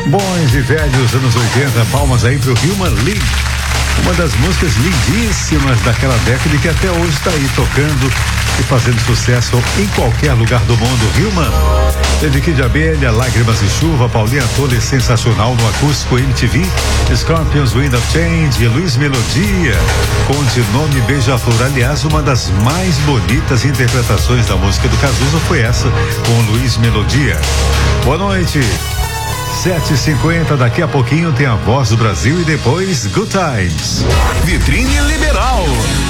Bons e velhos anos 80, palmas aí pro Human League. Uma das músicas lindíssimas daquela década e que até hoje está aí tocando e fazendo sucesso em qualquer lugar do mundo. Human. Teve Kid Abelha, Lágrimas e Chuva, Paulinha Tolle, sensacional no acústico MTV, Scorpions, Wind of Change, Luiz Melodia, Codinome Beija-Flor. Aliás, uma das mais bonitas interpretações da música do Cazuza foi essa, com Luiz Melodia. Boa noite. 7h50, daqui a pouquinho tem a Voz do Brasil e depois Good Times. Vitrine Liberal.